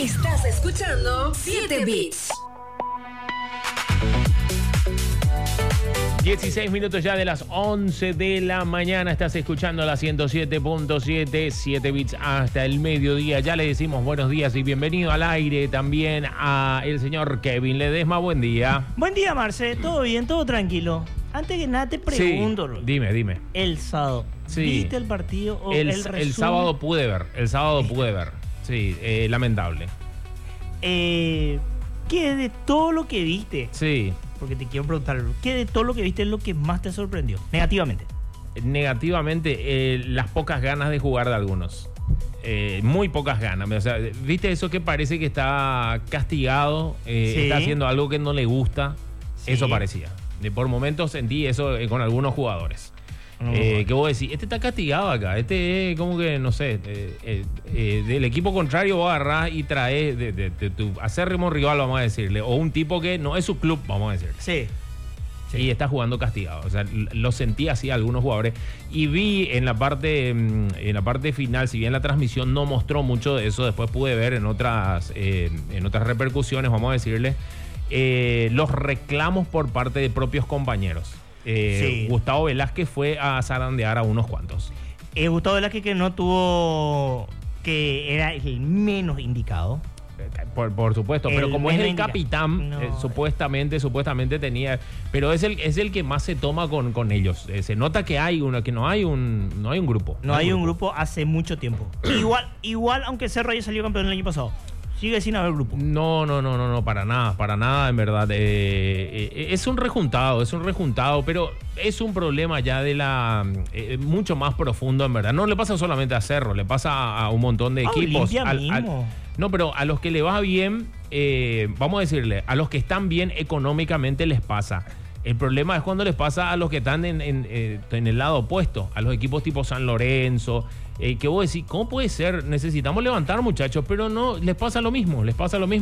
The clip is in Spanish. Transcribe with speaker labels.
Speaker 1: Estás escuchando 7 Bits.
Speaker 2: 16 minutos ya de las 11 de la mañana. Estás escuchando la 107.7, 7 Bits hasta el mediodía. Ya le decimos buenos días y bienvenido al aire también a el señor Kevin Ledesma. Buen día.
Speaker 3: Buen día, Marce. ¿Todo bien? ¿Todo tranquilo? Antes que nada te pregunto.
Speaker 2: Sí, dime.
Speaker 3: El sábado.
Speaker 2: Sí.
Speaker 3: ¿Viste el partido o el resumen?
Speaker 2: El sábado pude ver. Sí, lamentable.
Speaker 3: ¿Qué de todo lo que viste?
Speaker 2: Sí.
Speaker 3: Porque te quiero preguntar, ¿qué de todo lo que viste es lo que más te sorprendió? Negativamente.
Speaker 2: Negativamente, las pocas ganas de jugar de algunos. Muy pocas ganas. O sea, ¿viste eso que parece que está castigado?
Speaker 3: Sí.
Speaker 2: Está haciendo algo que no le gusta.
Speaker 3: Sí.
Speaker 2: Eso parecía. Por momentos sentí eso con algunos jugadores. Que vos decís, este está castigado acá. Este es como que, no sé, del equipo contrario vos agarrás y traes de tu acérrimo rival, vamos a decirle. O un tipo que no es su club, vamos a decirle.
Speaker 3: Sí.
Speaker 2: Y está jugando castigado. O sea, lo sentí así algunos jugadores. Y vi en la parte final, si bien la transmisión no mostró mucho de eso, después pude ver en otras repercusiones, vamos a decirle, los reclamos por parte de propios compañeros.
Speaker 3: Sí.
Speaker 2: Gustavo Velázquez fue a zarandear a unos cuantos.
Speaker 3: Gustavo Velázquez que no tuvo, que era el menos indicado.
Speaker 2: Por supuesto, pero como es el capitán,
Speaker 3: no,
Speaker 2: supuestamente tenía, pero es el que más se toma con ellos. Se nota que no hay un grupo.
Speaker 3: No hay un grupo hace mucho tiempo. igual aunque Cerro haya salido campeón el año pasado, sigue sin haber grupo.
Speaker 2: No, para nada, en verdad. Es un rejuntado, pero es un problema ya mucho más profundo, en verdad. No le pasa solamente a Cerro, le pasa a un montón de equipos. No, pero a los que le va bien, vamos a decirle, a los que están bien económicamente les pasa. El problema es cuando les pasa a los que están en el lado opuesto, a los equipos tipo San Lorenzo, que vos decís, ¿cómo puede ser? Necesitamos levantar, muchachos, pero no, les pasa lo mismo.